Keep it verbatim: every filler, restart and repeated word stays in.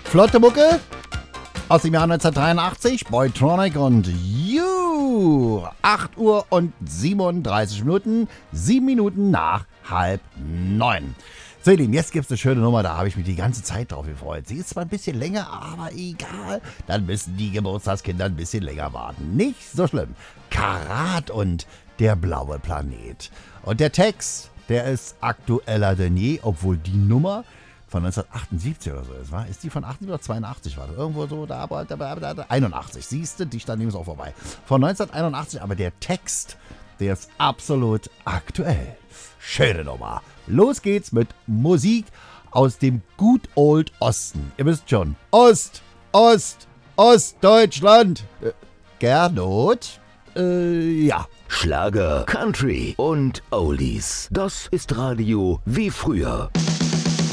Flotte Mucke aus dem Jahr neunzehnhundertdreiundachtzig, Boytronic und You. acht Uhr und siebenunddreißig Minuten, sieben Minuten nach halb neun. So, ihr Lieben, jetzt gibt es eine schöne Nummer, da habe ich mich die ganze Zeit drauf gefreut. Sie ist zwar ein bisschen länger, aber egal. Dann müssen die Geburtstagskinder ein bisschen länger warten. Nicht so schlimm. Karat und der blaue Planet. Und der Text, der ist aktueller denn je, obwohl die Nummer von neunzehnhundertachtundsiebzig oder so ist, war? Ist die von achtundsiebzig oder zweiundachtzig? War das irgendwo so, da, da, da, da, da einundachtzig. Siehst du, dich daneben ist auch vorbei. Von neunzehnhunderteinundachtzig, aber der Text, der ist absolut aktuell. Schöne Nummer. Los geht's mit Musik aus dem Good Old Osten. Ihr wisst schon, Ost, Ost, Ostdeutschland. Äh, Gernot? Äh, ja. Schlager, Country und Oldies. Das ist Radio wie früher.